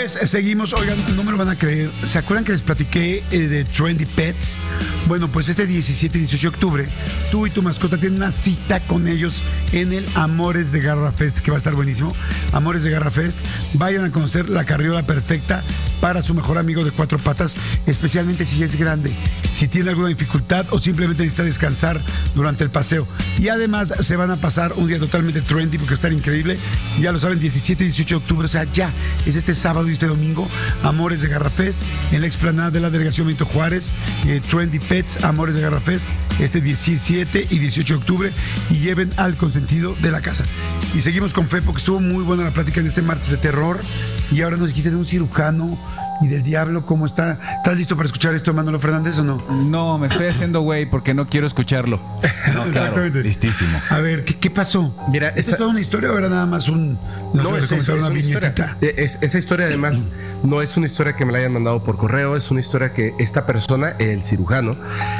Pues seguimos, oigan, no me lo van a creer. ¿Se acuerdan que les platiqué de Trendy Pets? Bueno, pues este 17 y 18 de octubre, tú y tu mascota tienen una cita con ellos en el Amores de Garra Fest, que va a estar buenísimo. Amores de Garra Fest, vayan a conocer la carriola perfecta para su mejor amigo de cuatro patas, especialmente si es grande, si tiene alguna dificultad o simplemente necesita descansar durante el paseo. Y además se van a pasar un día totalmente trendy porque va a estar increíble. Ya lo saben, 17 y 18 de octubre, o sea, ya es este sábado y este domingo, Amores de Garra Fest en la explanada de la Delegación Benito Juárez. Trendy Pets, Amores de Garra Fest, este 17 y 18 de octubre, y lleven al consentido de la casa. Y seguimos con Fe porque estuvo muy buena la plática en este martes de terror, y ahora nos dijiste de un cirujano y del diablo. ¿Cómo está? ¿Estás listo para escuchar esto, Manolo Fernández, o no? No, me estoy haciendo güey porque no quiero escucharlo. No, claro, listísimo. A ver, ¿qué pasó? Mira, ¿Es toda una historia o era nada más una viñetita? Esa historia además no es una historia que me la hayan mandado por correo, es una historia que esta persona, el cirujano,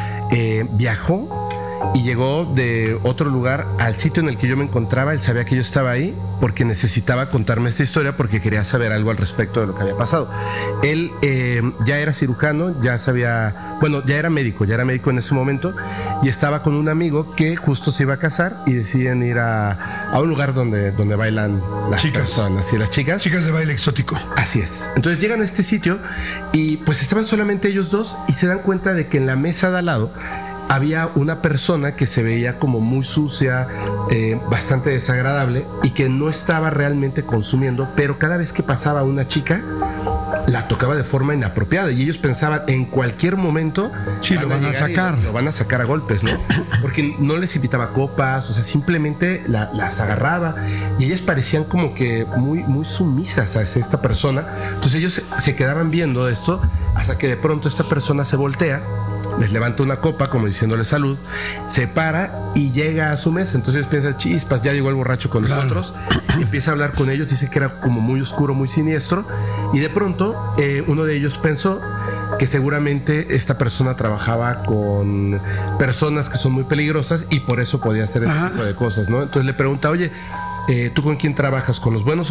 viajó y llegó de otro lugar al sitio en el que yo me encontraba. Él sabía que yo estaba ahí porque necesitaba contarme esta historia, porque quería saber algo al respecto de lo que había pasado. Él ya era cirujano, ya era médico en ese momento, y estaba con un amigo que justo se iba a casar y deciden ir a un lugar donde bailan las personas y las chicas de baile exótico. Así es. Entonces llegan a este sitio y pues estaban solamente ellos dos, y se dan cuenta de que en la mesa de al lado había una persona que se veía como muy sucia, bastante desagradable, y que no estaba realmente consumiendo, pero cada vez que pasaba una chica la tocaba de forma inapropiada, y ellos pensaban en cualquier momento lo van a sacar a golpes, ¿no? Porque no les invitaba copas, o sea, simplemente las agarraba, y ellas parecían como que muy, muy sumisas hacia esta persona. Entonces ellos se quedaban viendo esto hasta que de pronto esta persona se voltea, les levanta una copa como diciéndole salud, se para y llega a su mesa. Entonces piensa, chispas, ya llegó el borracho con nosotros, y empieza a hablar con ellos. Dice que era como muy oscuro, muy siniestro, y de pronto uno de ellos pensó que seguramente esta persona trabajaba con personas que son muy peligrosas y por eso podía hacer ese tipo de cosas, ¿no? Entonces le pregunta, oye, ¿tú con quién trabajas? ¿Con los buenos